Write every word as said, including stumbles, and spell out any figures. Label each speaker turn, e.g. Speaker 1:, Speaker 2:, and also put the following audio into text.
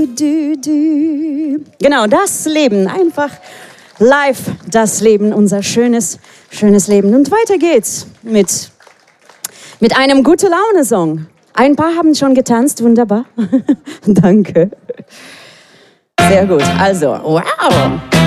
Speaker 1: Du, du. Genau, das Leben, einfach live das Leben, unser schönes, schönes Leben. Und weiter geht's mit, mit einem Gute-Laune-Song. Ein paar haben schon getanzt, wunderbar. Danke. Sehr gut, also, wow.